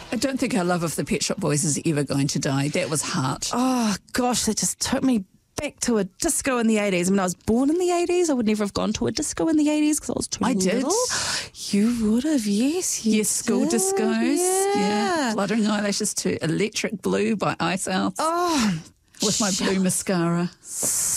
I don't think our love of the Pet Shop Boys is ever going to die. That was Heart. Oh, gosh, that just took me back to a disco in the 80s. I mean, I was born in the 80s. I would never have gone to a disco in the 80s because I was too little. You would have, yes. Yes, school did. discos. Yeah. Fluttering Eyelashes to Electric Blue by Ice House. Oh, with my blue mascara.